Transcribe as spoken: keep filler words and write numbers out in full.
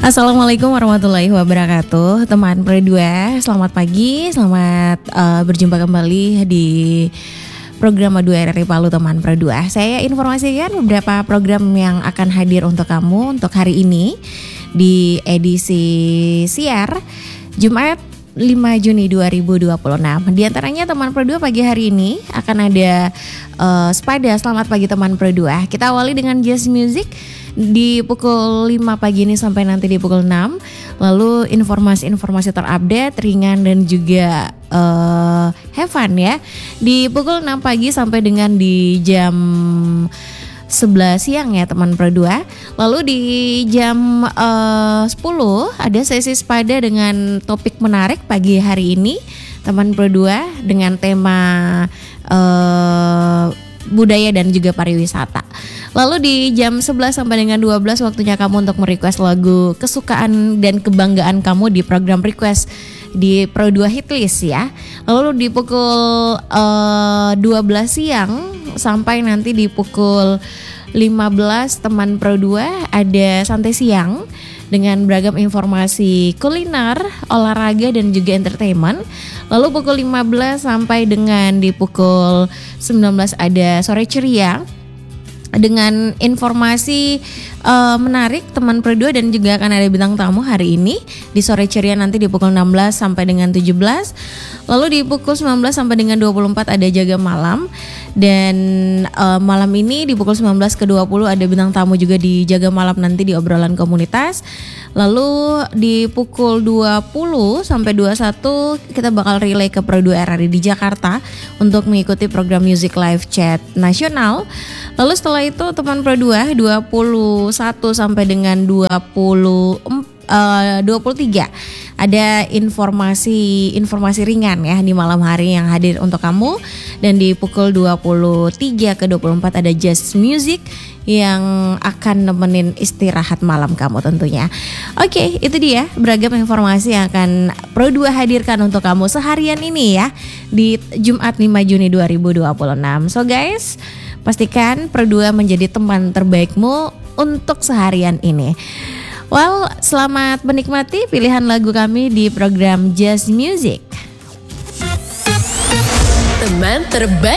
Assalamualaikum warahmatullahi wabarakatuh. Teman Pro dua, selamat pagi, selamat uh, berjumpa kembali di program dua R R I Palu Teman Pro dua. Saya informasikan beberapa program yang akan hadir untuk kamu untuk hari ini di edisi siar Jumat lima Juni dua ribu dua puluh enam. Di antaranya Teman Pro dua pagi hari ini akan ada uh, Spada. Selamat pagi Teman Pro dua. Kita awali dengan jazz music di pukul lima pagi ini sampai nanti di pukul enam. Lalu informasi-informasi terupdate, ringan dan juga uh, have fun ya. Di pukul enam pagi sampai dengan di jam sebelas siang ya Teman Pro dua. Lalu di jam uh, sepuluh ada sesi Spada dengan topik menarik pagi hari ini Teman Pro dua dengan tema uh, budaya dan juga pariwisata. Lalu di jam sebelas sampai dengan dua belas waktunya kamu untuk merequest lagu kesukaan dan kebanggaan kamu di program request di Pro dua Hitlist ya. Lalu di pukul uh, dua belas siang sampai nanti di pukul lima belas Teman Pro dua ada santai siang dengan beragam informasi kuliner, olahraga dan juga entertainment. Lalu pukul lima belas sampai dengan di pukul sembilan belas ada sore ceria dengan informasi uh, menarik Teman Pro dua dan juga akan ada bintang tamu hari ini di sore ceria nanti di pukul enam belas sampai dengan tujuh belas. Lalu di pukul sembilan belas sampai dengan dua puluh empat ada jaga malam dan uh, malam ini di pukul sembilan belas ke dua puluh ada bintang tamu juga di jaga malam nanti di obrolan komunitas. Lalu di pukul dua puluh sampai dua puluh satu kita bakal relay ke Pro dua R R I di Jakarta untuk mengikuti program Music Live Chat Nasional. Lalu setelah itu Teman Pro dua dua puluh satu sampai dengan dua puluh empat Uh, dua puluh tiga ada informasi informasi ringan ya di malam hari yang hadir untuk kamu, dan di pukul dua puluh tiga ke dua puluh empat ada jazz music yang akan nemenin istirahat malam kamu tentunya. Oke, itu dia beragam informasi yang akan Pro dua hadirkan untuk kamu seharian ini ya di Jumat lima Juni dua ribu dua puluh enam. So guys, pastikan Pro dua menjadi teman terbaikmu untuk seharian ini. Well, selamat menikmati pilihan lagu kami di program Jazz Music. Teman terbaik.